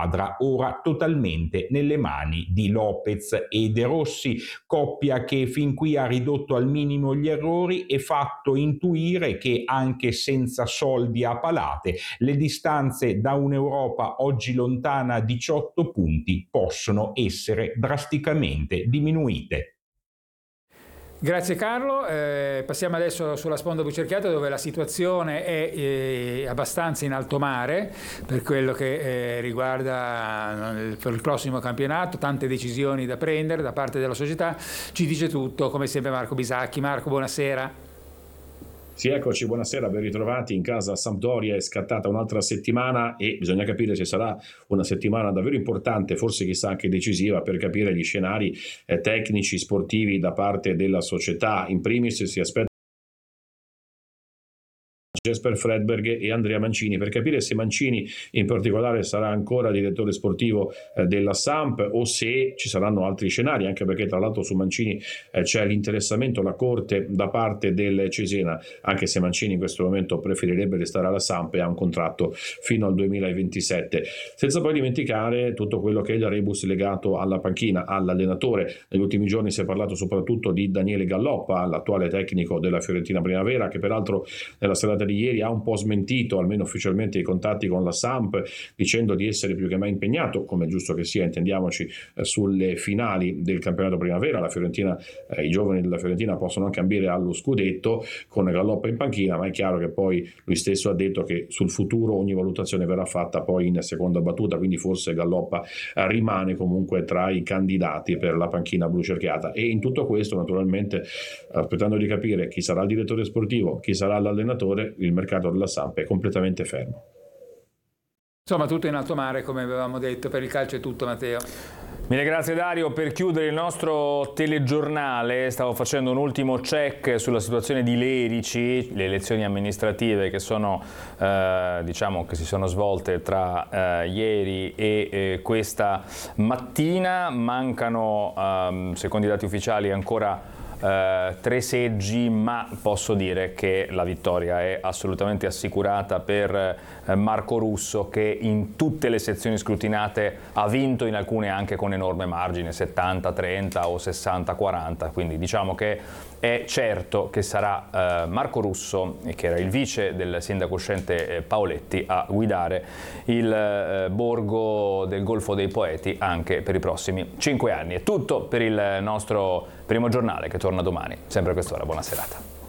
squadra ora totalmente nelle mani di Lopez e De Rossi, coppia che fin qui ha ridotto al minimo gli errori e fatto intuire che anche senza soldi a palate le distanze da un'Europa oggi lontana 18 punti possono essere drasticamente diminuite. Grazie Carlo, passiamo adesso sulla sponda Bucerchiata, dove la situazione è abbastanza in alto mare per quello che riguarda per il prossimo campionato, tante decisioni da prendere da parte della società. Ci dice tutto come sempre Marco Bisacchi. Marco, buonasera. Sì, eccoci, buonasera, ben ritrovati. In casa Sampdoria è scattata un'altra settimana e bisogna capire se sarà una settimana davvero importante, forse chissà anche decisiva, per capire gli scenari tecnici, sportivi da parte della società. In primis si aspetta Jesper Fredberg e Andrea Mancini, per capire se Mancini in particolare sarà ancora direttore sportivo della Samp o se ci saranno altri scenari, anche perché tra l'altro su Mancini c'è l'interessamento alla corte da parte del Cesena, anche se Mancini in questo momento preferirebbe restare alla Samp e ha un contratto fino al 2027, senza poi dimenticare tutto quello che è il rebus legato alla panchina, all'allenatore. Negli ultimi giorni si è parlato soprattutto di Daniele Galloppa, l'attuale tecnico della Fiorentina Primavera, che peraltro nella serata di ieri ha un po' smentito, almeno ufficialmente, i contatti con la Samp, dicendo di essere più che mai impegnato, come è giusto che sia, intendiamoci, sulle finali del campionato primavera. La Fiorentina, i giovani della Fiorentina possono anche ambire allo scudetto con Galloppa in panchina, ma è chiaro che poi lui stesso ha detto che sul futuro ogni valutazione verrà fatta poi in seconda battuta, quindi forse Galloppa rimane comunque tra i candidati per la panchina blu cerchiata. E in tutto questo, naturalmente, aspettando di capire chi sarà il direttore sportivo, chi sarà l'allenatore, il mercato della Samp è completamente fermo. Insomma, tutto in alto mare, come avevamo detto. Per il calcio è tutto, Matteo. Mille grazie Dario. Per chiudere il nostro telegiornale stavo facendo un ultimo check sulla situazione di Lerici, le elezioni amministrative che sono diciamo che si sono svolte tra ieri e questa mattina. Mancano secondo i dati ufficiali ancora 3 seggi, ma posso dire che la vittoria è assolutamente assicurata per Marco Russo, che in tutte le sezioni scrutinate ha vinto, in alcune anche con enorme margine, 70-30 o 60-40, quindi diciamo che è certo che sarà Marco Russo, che era il vice del sindaco uscente Paoletti, a guidare il borgo del Golfo dei Poeti anche per i prossimi 5 anni. È tutto per il nostro primo giornale, che torna domani, sempre a quest'ora. Buona serata.